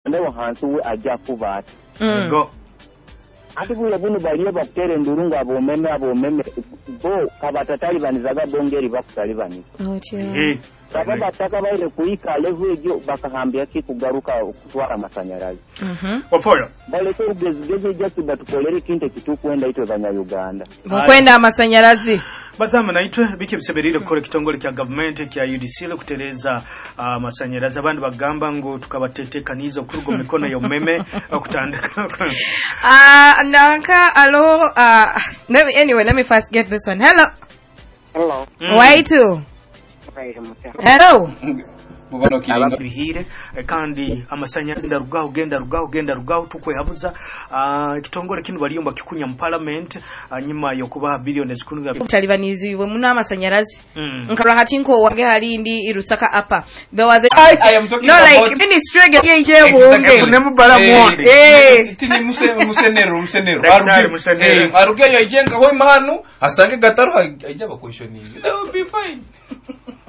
leo hantu we ajja kuba Go. ati bule bunu baliye bakutere ndurungu abomeme bo kabatatali banizaga bongeri bakutalibani baba bataka baile kuika level ejo bakahambia kikugaruka kutwara amashanyarazi Ofoyo bale ko ugezigeze just batukolere kinte kitukwenda itwe banya Uganda kwenda amashanyarazi bazama naitwe bike biseberire kukora kitongole kya government kya UDC kutereza amashanyarazi abandi bagamba ngo tukabatetekaniza kurugo mikono ya umeme kutandika nanka alo let me first get this one. Hello. Why too? Hello. Mubano kilinga bihire kandi amashanyarazi genda rugaho tukwe habuza kitongole kinu baliyomba kikunya mu parliament nyima yokuba billion zikunga talibaniziwe muna amashanyarazi nkabra hatinko wange halindi irusaka apa there was I am talking like ministry ye wonge nemubara muone tini musenero arugeyo ijenga hoy mahanu asange gataro ajya bakwishoni that will be fine